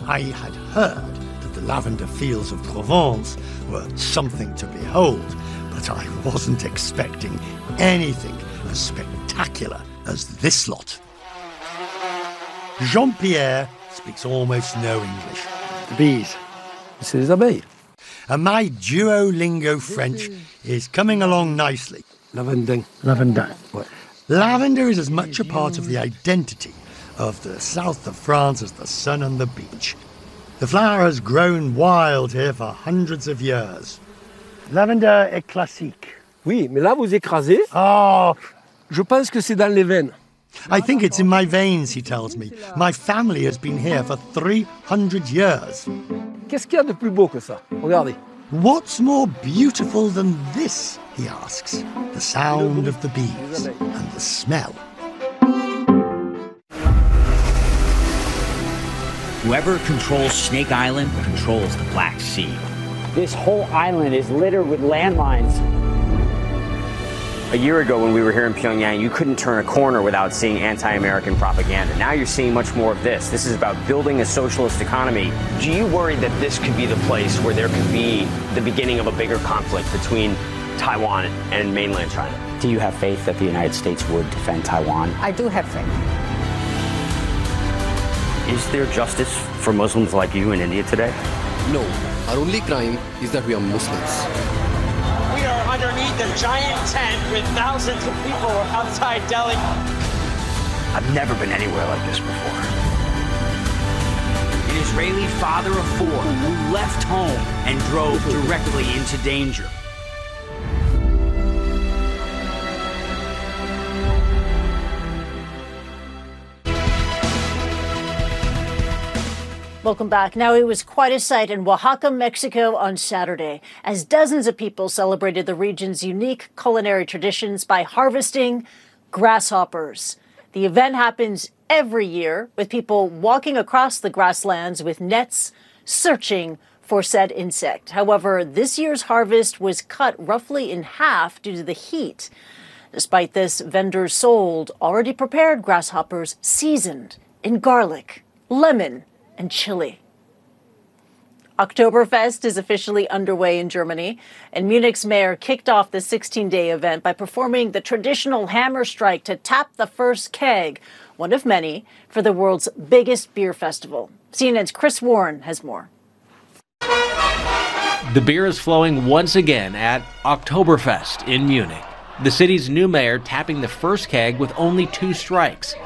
I had heard that the lavender fields of Provence were something to behold, but I wasn't expecting anything as spectacular as this lot. Jean-Pierre speaks almost no English. The bees. C'est les abeilles. And my Duolingo French is coming along nicely. Lavendin. Lavendin. Ouais. Lavender is as much a part of the identity of the south of France as the sun and the beach. The flower has grown wild here for hundreds of years. Lavender est classique. Oui, mais là, vous écrasez. Oh, Je pense que c'est dans les veines. I think it's in my veins, he tells me. My family has been here for 300 years. Qu'est-ce qu'il y a de plus beau que ça? Regardez. What's more beautiful than this, he asks. The sound of the bees and the smell. Whoever controls Snake Island controls the Black Sea. This whole island is littered with landmines. A year ago when we were here in Pyongyang, you couldn't turn a corner without seeing anti-American propaganda. Now you're seeing much more of this. This is about building a socialist economy. Do you worry that this could be the place where there could be the beginning of a bigger conflict between Taiwan and mainland China? Do you have faith that the United States would defend Taiwan? I do have faith. Is there justice for Muslims like you in India today? No. Our only crime is that we are Muslims. We are underneath a giant tent with thousands of people outside Delhi. I've never been anywhere like this before. An Israeli father of four who left home and drove directly into danger. Welcome back. Now, it was quite a sight in Oaxaca, Mexico on Saturday, as dozens of people celebrated the region's unique culinary traditions by harvesting grasshoppers. The event happens every year, with people walking across the grasslands with nets, searching for said insect. However, this year's harvest was cut roughly in half due to the heat. Despite this, vendors sold already prepared grasshoppers seasoned in garlic, lemon, and chili. Oktoberfest is officially underway in Germany, and Munich's mayor kicked off the 16-day event by performing the traditional hammer strike to tap the first keg, one of many, for the world's biggest beer festival. CNN's Chris Warren has more. The beer is flowing once again at Oktoberfest in Munich. The city's new mayor tapping the first keg with only 2 strikes.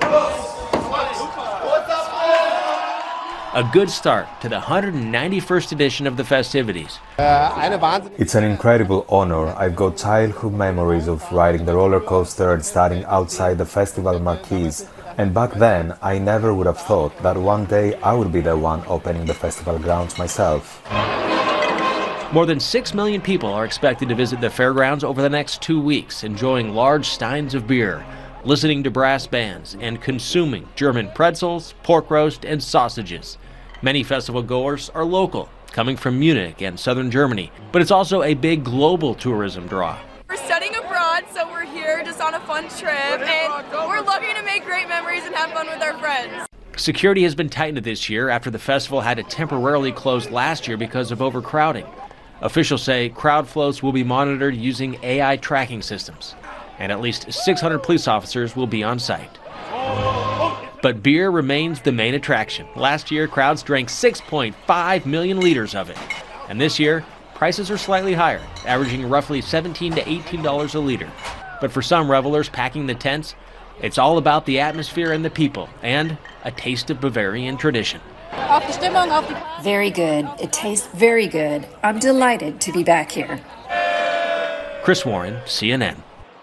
A good start to the 191st edition of the festivities. It's an incredible honor. I've got childhood memories of riding the roller coaster and standing outside the festival marquees. And back then, I never would have thought that one day I would be the one opening the festival grounds myself. More than 6 million people are expected to visit the fairgrounds over the next 2 weeks, enjoying large steins of beer, listening to brass bands, and consuming German pretzels, pork roast, and sausages. Many festival goers are local, coming from Munich and southern Germany, but it's also a big global tourism draw. We're studying abroad, so we're here just on a fun trip, and we're looking to make great memories and have fun with our friends. Security has been tightened this year after the festival had to temporarily close last year because of overcrowding. Officials say crowd flows will be monitored using AI tracking systems, and at least 600 police officers will be on site. But beer remains the main attraction. Last year, crowds drank 6.5 million liters of it. And this year, prices are slightly higher, averaging roughly $17 to $18 a liter. But for some revelers packing the tents, it's all about the atmosphere and the people, and a taste of Bavarian tradition. Very good. It tastes very good. I'm delighted to be back here. Chris Warren, CNN.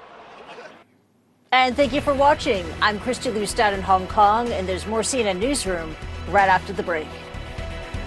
And thank you for watching. I'm Christy Lustad in Hong Kong, and there's more CNN Newsroom right after the break.